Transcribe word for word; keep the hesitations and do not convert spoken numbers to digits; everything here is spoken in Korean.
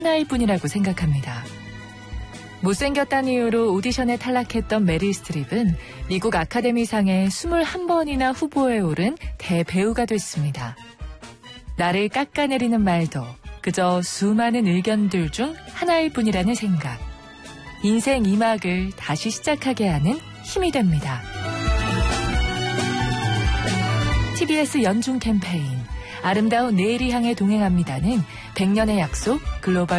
하나일 뿐이라고 생각합니다. 못생겼다는 이유로 오디션에 탈락했던 메릴 스트립은 미국 아카데미상에 이십일 번이나 후보에 오른 대배우가 됐습니다. 나를 깎아내리는 말도 그저 수많은 의견들 중 하나일 뿐이라는 생각. 인생 이 막을 다시 시작하게 하는 힘이 됩니다. 티비에스 연중 캠페인 아름다운 내일이 향해 동행합니다는 백 년의 약속 글로벌